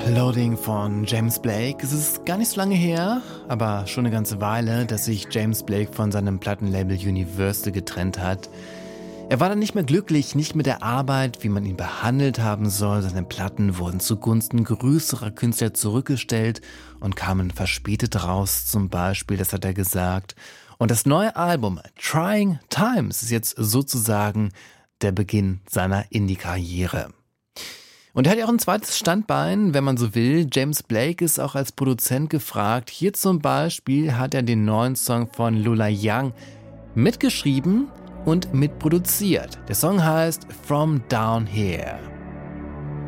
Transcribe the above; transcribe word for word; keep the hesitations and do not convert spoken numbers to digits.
Loading von James Blake. Es ist gar nicht so lange her, aber schon eine ganze Weile, dass sich James Blake von seinem Plattenlabel Universal getrennt hat. Er war dann nicht mehr glücklich, nicht mit der Arbeit, wie man ihn behandelt haben soll. Seine Platten wurden zugunsten größerer Künstler zurückgestellt und kamen verspätet raus, zum Beispiel, das hat er gesagt. Und das neue Album Trying Times ist jetzt sozusagen der Beginn seiner Indie-Karriere. Und er hat ja auch ein zweites Standbein, wenn man so will. James Blake ist auch als Produzent gefragt. Hier zum Beispiel hat er den neuen Song von Lola Young mitgeschrieben und mitproduziert. Der Song heißt From Down Here.